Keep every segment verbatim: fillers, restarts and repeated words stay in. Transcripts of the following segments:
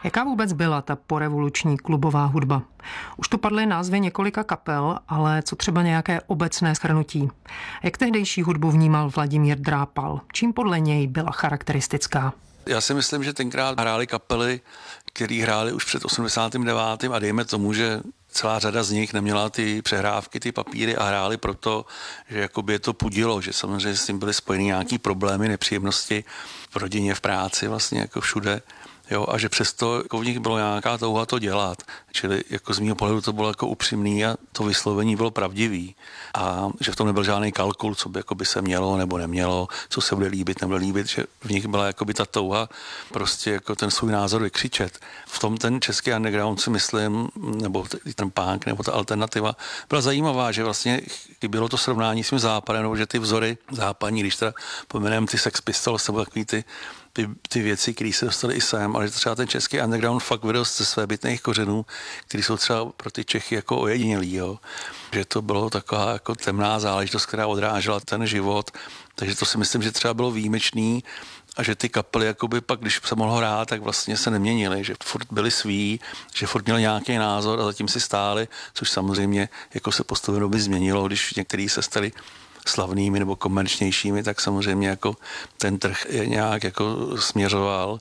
Jaká vůbec byla ta porevoluční klubová hudba? Už tu padly názvy několika kapel, ale co třeba nějaké obecné shrnutí? Jak tehdejší hudbu vnímal Vladimír Drápal? Čím podle něj byla charakteristická? Já si myslím, že tenkrát hrály kapely, které hrály už před osmdesátým devátým a dejme tomu, že celá řada z nich neměla ty přehrávky, ty papíry a hráli proto, že jakoby je to pudilo, že samozřejmě s tím byly spojeny nějaký problémy, nepříjemnosti v rodině, v práci, vlastně jako všude. Jo, a že přesto jako v nich bylo nějaká touha to dělat. Čili jako z mého pohledu to bylo jako upřímný a to vyslovení bylo pravdivý. A že v tom nebyl žádný kalkul, co by, jako by se mělo nebo nemělo, co se bude líbit, nebude líbit, že v nich byla jako by ta touha prostě jako ten svůj názor vykřičet. V tom ten český underground si myslím, nebo ten punk, nebo ta alternativa byla zajímavá, že vlastně bylo to srovnání s tím západem, nebo že ty vzory západní, když teda pomenujeme ty Sex Pistols, nebo takový ty Ty, ty věci, které se dostaly i sem, ale že třeba ten český underground fakt vyrost ze svébytných kořenů, které jsou třeba pro ty Čechy jako ojedinělý, jo. Že to bylo taková jako temná záležitost, která odrážela ten život, takže to si myslím, že třeba bylo výjimečný a že ty kapely, jakoby pak, když se mohlo hrát, tak vlastně se neměnily, že furt byli sví, že furt měli nějaký názor a zatím si stáli, což samozřejmě jako se postupně doby změnilo, když některý se stali slavnými nebo komerčnějšími, tak samozřejmě jako ten trh je nějak jako směřoval,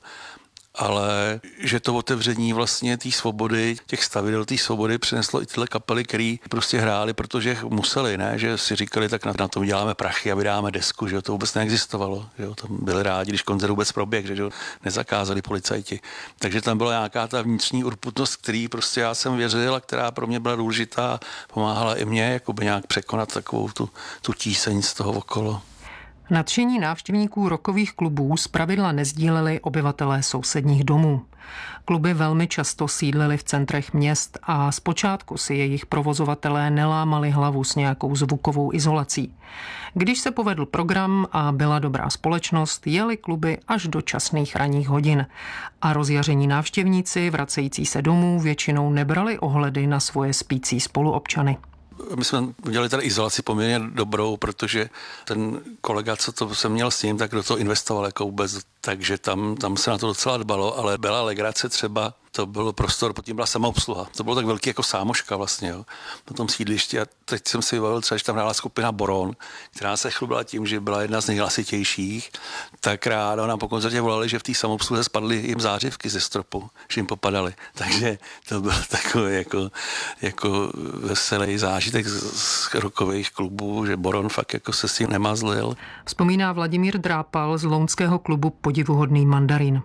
ale že to otevření vlastně té svobody, těch stavidel té svobody přineslo i tyhle kapely, které prostě hráli, protože museli, ne, že si říkali, tak na, na tom děláme prachy a vydáme desku, že to vůbec neexistovalo, že jo, tam byli rádi, když koncert vůbec proběh, že jo, nezakázali policajti. Takže tam byla nějaká ta vnitřní urputnost, který prostě já jsem věřil a která pro mě byla důležitá, pomáhala i mě jakoby nějak překonat takovou tu, tu tíseň z toho okolo. Nadšení návštěvníků rockových klubů zpravidla nezdíleli obyvatelé sousedních domů. Kluby velmi často sídlily v centrech měst a zpočátku si jejich provozovatelé nelámali hlavu s nějakou zvukovou izolací. Když se povedl program a byla dobrá společnost, jeli kluby až do časných ranních hodin. A rozjaření návštěvníci vracející se domů většinou nebrali ohledy na svoje spící spoluobčany. My jsme udělali tady izolaci poměrně dobrou, protože ten kolega, co to jsem měl s ním, tak do toho investoval jako vůbec, takže tam, tam se na to docela dbalo, ale byla legrace třeba, to byl prostor, potom byla samoobsluha. To bylo tak velký jako sámoška vlastně, jo, na tom sídlišti a teď jsem si vybavil třeba, že tam hrála skupina Boron, která se chlubila tím, že byla jedna z nejhlasitějších, tak ráda nám po koncertě volali, že v té samoobsluze spadly jim zářivky ze stropu, že jim popadaly. Takže to byl takový jako, jako veselý zážitek z, z rockových klubů, že Boron fakt jako se s tím nemazlil. Vzpomíná Vladimír Drápal z lounského klubu Podivuhodný mandarin.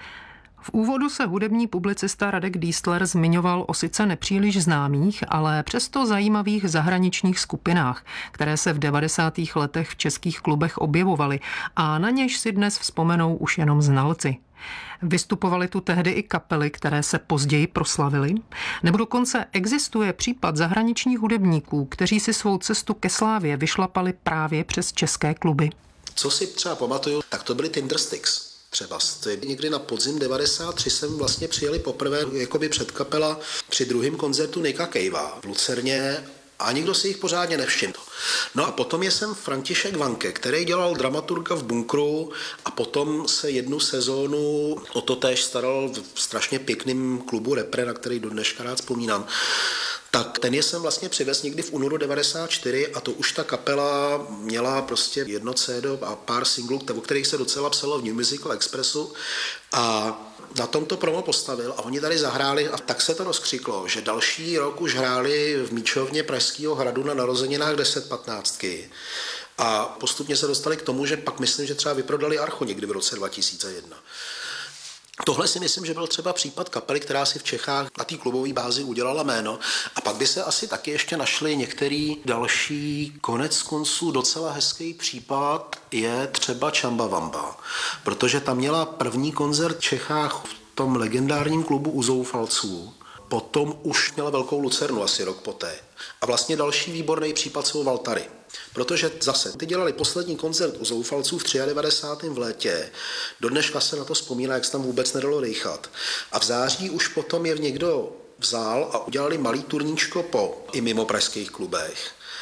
V úvodu se hudební publicista Radek Dýstler zmiňoval o sice nepříliš známých, ale přesto zajímavých zahraničních skupinách, které se v devadesátých letech v českých klubech objevovaly a na něž si dnes vzpomenou už jenom znalci. Vystupovaly tu tehdy i kapely, které se později proslavily? Nebo dokonce existuje případ zahraničních hudebníků, kteří si svou cestu ke slávě vyšlapali právě přes české kluby? Co si třeba pamatuju, tak to byly Tindersticks. Třeba někdy na podzim devadesát tři jsem vlastně přijeli poprvé jakoby předkapela při druhém koncertu Nicka Cavea v Lucerně a nikdo si jich pořádně nevšiml. No a potom je sem František Vanke, který dělal dramaturga v Bunkru a potom se jednu sezónu o to též staral v strašně pěkným klubu Repre, na který do dneška rád vzpomínám. Tak ten je sem vlastně přivez někdy v únoru devadesát čtyři a to už ta kapela měla prostě jedno cé dé a pár singlů, o kterých se docela psalo v New Musical Expressu a na tom to promo postavil a oni tady zahráli a tak se to rozkřiklo, že další rok už hráli v Míčovně Pražského hradu na narozeninách deset patnáctky a postupně se dostali k tomu, že pak myslím, že třeba vyprodali Archu někdy v roce dva tisíce jedna. Tohle si myslím, že byl třeba případ kapely, která si v Čechách na té klubové bázi udělala jméno. A pak by se asi taky ještě našli některý další, konec konců docela hezký případ je třeba Chamba Wamba. Protože tam měla první koncert v Čechách v tom legendárním klubu U zoufalců. Potom už měla velkou Lucernu asi rok poté. A vlastně další výborný případ jsou Valtary. Protože zase, ty dělali poslední koncert U zoufalců v devadesátém třetím v létě. Do dneška se na to vzpomíná, jak se tam vůbec nedalo dejchat. A v září už potom je někdo vzal a udělali malý turníčko po i mimo pražských klubech.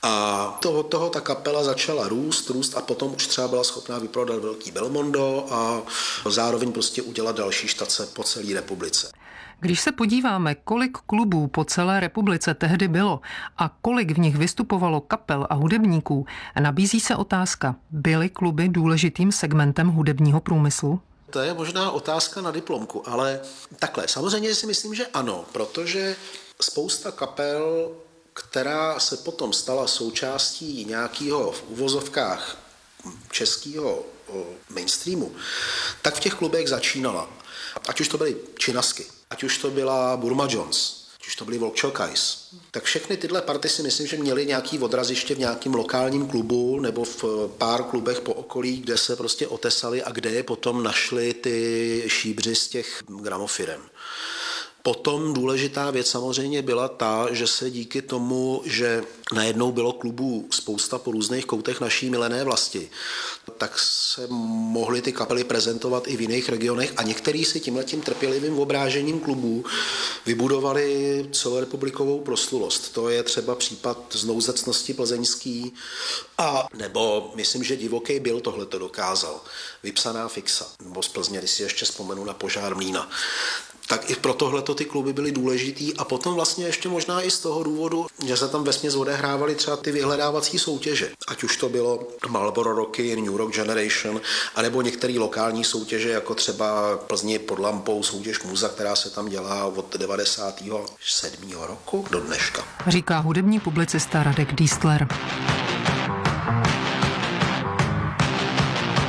A to, od toho ta kapela začala růst, růst a potom už třeba byla schopná vyprodat velký Belmondo a zároveň prostě udělat další štace po celé republice. Když se podíváme, kolik klubů po celé republice tehdy bylo a kolik v nich vystupovalo kapel a hudebníků, nabízí se otázka, byly kluby důležitým segmentem hudebního průmyslu? To je možná otázka na diplomku, ale takhle, samozřejmě si myslím, že ano, protože spousta kapel, která se potom stala součástí nějakého v uvozovkách českého mainstreamu, tak v těch klubech začínala. Ať už to byly Činasky, ať už to byla Burma Jones, ať už to byly Volkčokajs, tak všechny tyhle party si myslím, že měly nějaký odraziště v nějakém lokálním klubu nebo v pár klubech po okolí, kde se prostě otesali a kde je potom našli ty šíbři z těch gramofirem. Potom důležitá věc samozřejmě byla ta, že se díky tomu, že najednou bylo klubů spousta po různých koutech naší milené vlasti, tak se mohly ty kapely prezentovat i v jiných regionech a některý si tímhletím trpělivým obrážením klubů vybudovali celorepublikovou proslulost. To je třeba případ Znouzecnosti plzeňský a nebo myslím, že Divoký Bill tohle to dokázal. Vypsaná fixa. Nebo z Plzně, když si ještě vzpomenu na Požár mlýna. Tak i pro tohleto ty kluby byly důležitý a potom vlastně ještě možná i z toho důvodu, že se tam vesměs odehrávaly třeba ty vyhledávací soutěže. Ať už to bylo Marlboro Rocky, New Rock Generation, anebo některé lokální soutěže, jako třeba Plzni pod lampou soutěž Muza, která se tam dělá od devadesátého sedmého roku do dneška. Říká hudební publicista Radek Dístler.